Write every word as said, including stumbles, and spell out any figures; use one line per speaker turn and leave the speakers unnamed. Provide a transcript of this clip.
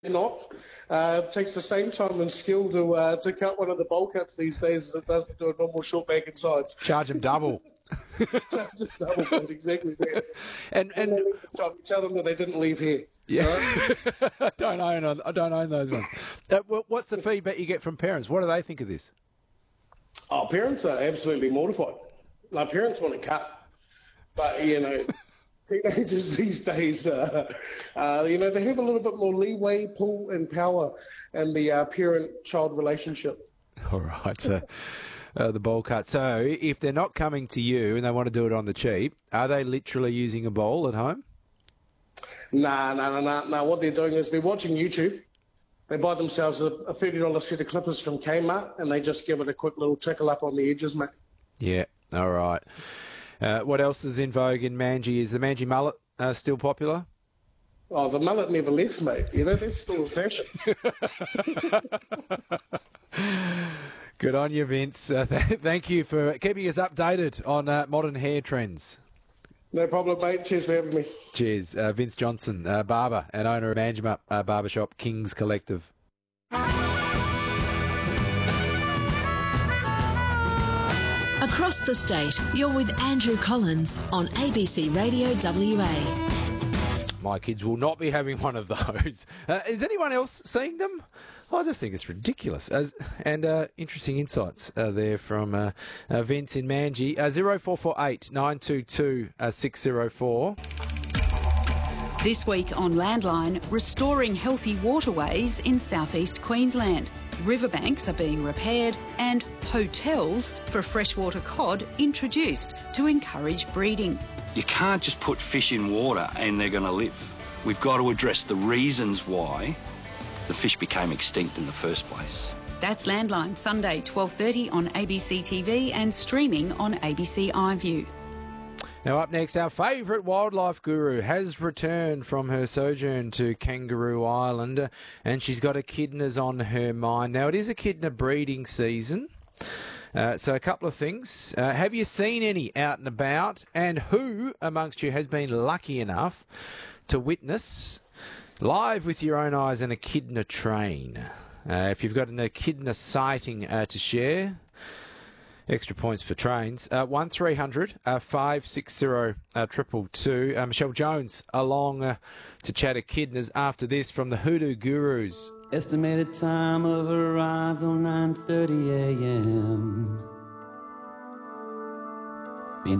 not. Uh, it takes the same time and skill to uh, to cut one of the bowl cuts these days as it does to do a normal short bag and sides.
Charge them double.
Charge them double, but exactly that.
And and, and
shop, tell them that they didn't leave here.
Yeah,
right?
I don't own I don't own those ones. Uh, what's the feedback you get from parents? What do they think of this?
Oh, parents are absolutely mortified. Like, parents want to cut, but you know. Teenagers these days, uh, uh, you know, they have a little bit more leeway, pull, and power in the uh, parent-child relationship.
All right, so uh, the bowl cut. So if they're not coming to you and they want to do it on the cheap, are they literally using a bowl at home?
Nah, nah, nah, nah. nah. What they're doing is they're watching YouTube. They buy themselves a, a thirty dollars set of clippers from Kmart, and they just give it a quick little tickle up on the edges, mate.
Yeah, all right. Uh, what else is in vogue in Manji? Is the Manji mullet uh, still popular?
Oh, the mullet never left, mate. You know, that's still a fashion.
Good on you, Vince. Uh, th- thank you for keeping us updated on uh, modern hair trends.
No problem, mate. Cheers for having me.
Cheers. Uh, Vince Johnson, uh, barber and owner of Manjimup uh, Barbershop, Kings Collective.
Across the state, you're with Andrew Collins on A B C Radio W A.
My kids will not be having one of those. Uh, is anyone else seeing them? I just think it's ridiculous. As, and uh, interesting insights uh, there from uh, uh, Vince in Manji. Uh, zero four four eight nine two two six zero four.
This week on Landline, restoring healthy waterways in southeast Queensland. Riverbanks are being repaired and hotels for freshwater cod introduced to encourage breeding.
You can't just put fish in water and they're going to live. We've got to address the reasons why the fish became extinct in the first place.
That's Landline, Sunday, twelve thirty on A B C T V and streaming on A B C iView.
Now up next, our favourite wildlife guru has returned from her sojourn to Kangaroo Island uh, and she's got echidnas on her mind. Now, it is echidna breeding season, uh, so a couple of things. Uh, have you seen any out and about? And who amongst you has been lucky enough to witness, live with your own eyes, an echidna train? Uh, if you've got an echidna sighting uh, to share... Extra points for trains. Uh, one three hundred five six zero triple two. Uh, Michelle Jones along uh, to chat echidnas after this from the Hoodoo Gurus.
Estimated time of arrival nine thirty a.m.